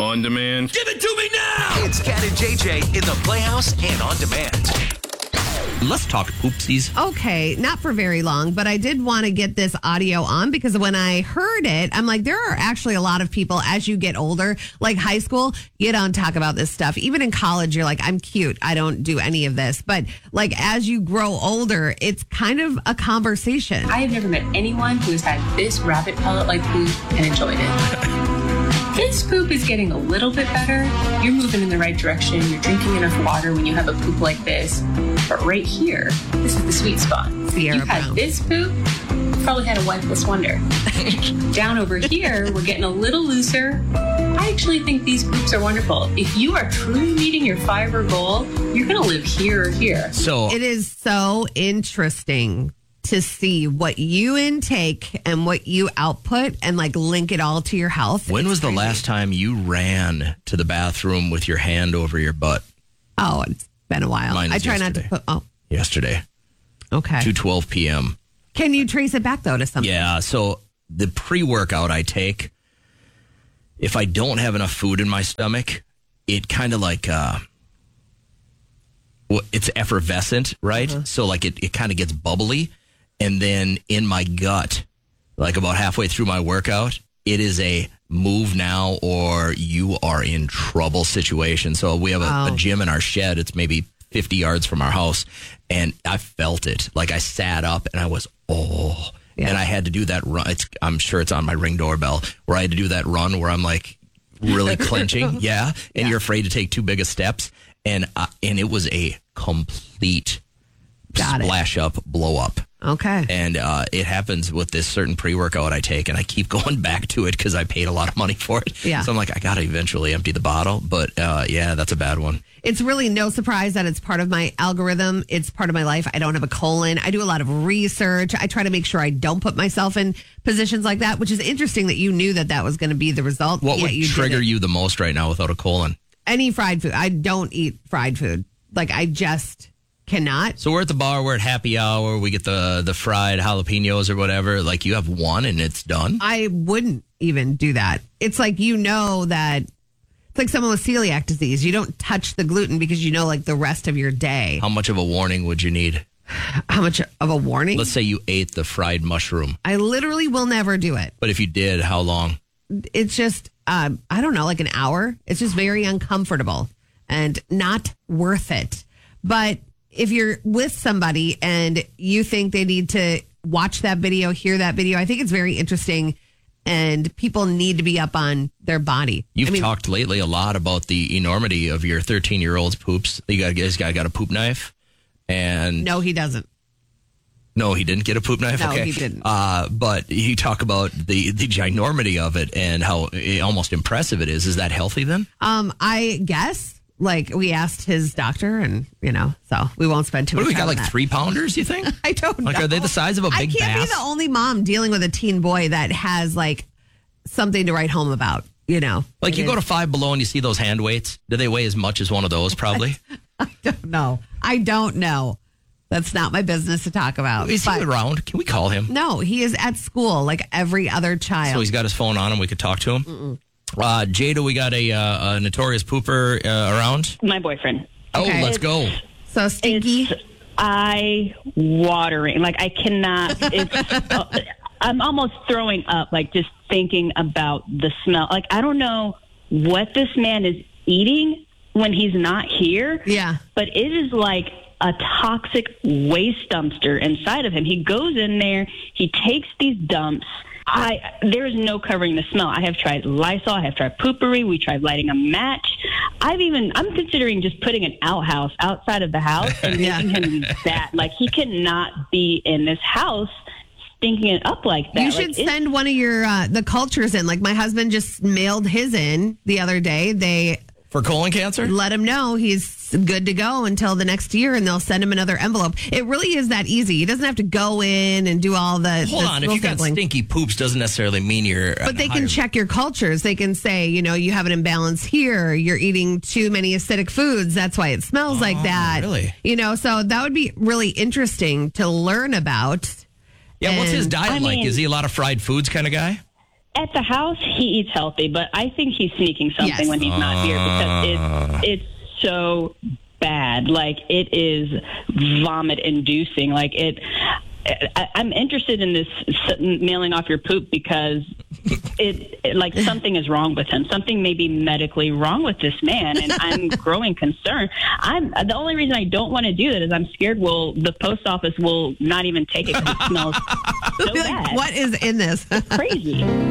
On demand. Give it to me now! It's Cat and JJ in the Playhouse and on demand. Let's talk poopsies. Okay, not for very long, but I did want to get this audio on because when I heard it, I'm like, there are actually a lot of people as you get older, like high school, you don't talk about this stuff. Even in college, you're like, I'm cute. I don't do any of this. But like as you grow older, it's kind of a conversation. I have never met anyone who has had this rabbit pellet like poop and enjoyed it. This poop is getting a little bit better. You're moving in the right direction. You're drinking enough water when you have a poop like this. But right here, this is the sweet spot. Sierra You've had Brown. this poop, probably had a wifeless wonder. Down over here, we're getting a little looser. I actually think these poops are wonderful. If you are truly meeting your fiber goal, you're going to live here or here. So It is so interesting to see what you intake and what you output and like link it all to your health. when It's was the crazy. last time you ran to the bathroom with your hand over your butt? Oh, it's been a while. Mine I was try not to yesterday. put, oh, Yesterday, okay. 2:12 p.m. Can you trace it back though to something? Yeah, so the pre-workout I take, if I don't have enough food in my stomach, it kind of like, it's effervescent, right? So like it kind of gets bubbly. And then in my gut, like about halfway through my workout, it is a move now or you are in trouble situation. So we have a gym in our shed. It's maybe 50 yards from our house. And I felt it. Like I sat up and I was, and I had to do that run. I'm sure it's on my Ring doorbell where I had to do that run where I'm like really clenching. Yeah. And you're afraid to take too big of steps. And it was a complete splash up, blow up. Okay. And it happens with this certain pre-workout I take, and I keep going back to it because I paid a lot of money for it. Yeah. So I'm like, I got to eventually empty the bottle. But yeah, that's a bad one. It's really no surprise that it's part of my algorithm. It's part of my life. I don't have a colon. I do a lot of research. I try to make sure I don't put myself in positions like that, which is interesting that you knew that that was going to be the result. What yet would you trigger didn't. you the most right now without a colon? Any fried food. I don't eat fried food. Like I just cannot. So we're at the bar, we're at happy hour, we get the fried jalapenos or whatever. Like you have one and it's done? I wouldn't even do that. It's like, you know, that it's like someone with celiac disease. You don't touch the gluten because you know, like the rest of your day. How much of a warning would you need? How much of a warning? Let's say you ate the fried mushroom. I literally will never do it. But if you did, how long? It's just, I don't know, like an hour. It's just very uncomfortable and not worth it. But if you're with somebody and you think they need to watch that video, hear that video, I think it's very interesting and people need to be up on their body. You've talked lately a lot about the enormity of your 13-year-old's poops. This guy got a poop knife and... No, he doesn't. No, he didn't get a poop knife? No, okay. he didn't. But you talk about the ginormity of it and how almost impressive it is. Is that healthy then? I guess. Like, we asked his doctor and, so we won't spend too What much do we time got, on like that. 3-pounders, you think? I don't know. Like, are they the size of a I big can't bass? be the only mom dealing with a teen boy that has, like, something to write home about, Like, you go to Five Below and you see those hand weights. Do they weigh as much as one of those, probably? No, I don't know. That's not my business to talk about. Is he around? Can we call him? No, he is at school like every other child. So he's got his phone on him. We could talk to him. Jada, we got a notorious pooper around. My boyfriend. Oh, Okay. let's go. So stinky. It's eye-watering. Like, I cannot. I'm almost throwing up, like, just thinking about the smell. Like, I don't know what this man is eating when he's not here. Yeah. But it is like a toxic waste dumpster inside of him. He goes in there. He takes these dumps. There is no covering the smell. I have tried Lysol. I have tried Poopery. We tried lighting a match. I'm considering just putting an outhouse outside of the house and making him use that. Like, he cannot be in this house stinking it up like that. You should send one of your the cultures in. Like, my husband just mailed his in the other day. They For colon cancer? let him know he's good to go until the next year, and they'll send him another envelope. It really is that easy. He doesn't have to go in and do all the Hold on. If stool you got sampling. stinky poops, doesn't necessarily mean you're... But they can check your cultures. They can say, you have an imbalance here. You're eating too many acidic foods. That's why it smells like that. really? So that would be really interesting to learn about. Yeah, what's his And- diet like? Is he a lot of fried foods kind of guy? At the house, he eats healthy, but I think he's sneaking something Yes. when he's not here because it's so bad. Like, it is vomit-inducing. Like, I'm interested in this mailing off your poop because like something is wrong with him. Something may be medically wrong with this man, and I'm growing concerned. The only reason I don't want to do that is I'm scared the post office will not even take it because it smells so bad. What is in this? Crazy.